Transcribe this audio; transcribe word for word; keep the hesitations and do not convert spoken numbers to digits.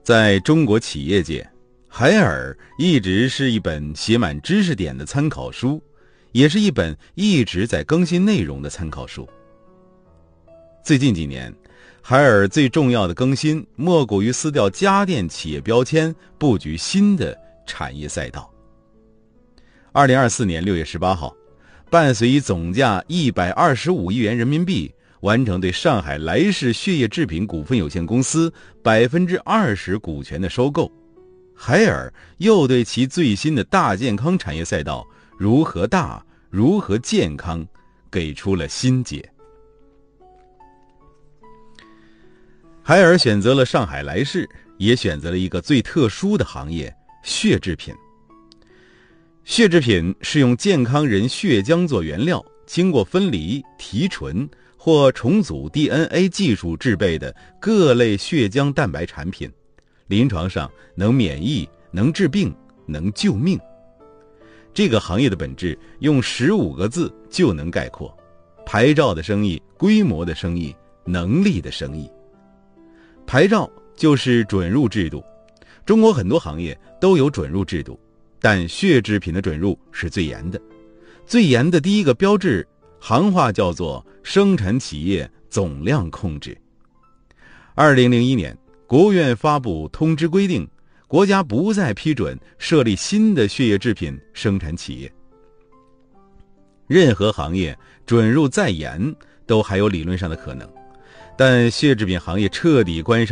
在中国企业界，海尔一直是一本写满知识点的参考书，也是一本一直在更新内容的参考书。最近几年，海尔最重要的更新莫过于撕掉家电企业标签，布局新的产业赛道。二零二四年六月十八号，伴随以总价一百二十五亿元人民币完成对上海来世血液制品股份有限公司百分之二十股权的收购，海尔又对其最新的大健康产业赛道如何大、如何健康给出了新解。海尔选择了上海来世，也选择了一个最特殊的行业——血制品。血制品是用健康人血浆做原料，经过分离、提纯或重组 D N A 技术制备的各类血浆蛋白产品，临床上能免疫、能治病、能救命。这个行业的本质用十五个字就能概括：牌照的生意、规模的生意、能力的生意。牌照就是准入制度，中国很多行业都有准入制度，但血制品的准入是最严的。最严的第一个标志，行话叫做生产企业总量控制。二零零一年，国务院发布通知规定，国家不再批准设立新的血液制品生产企业。任何行业准入再严，都还有理论上的可能，但血制品行业彻底关上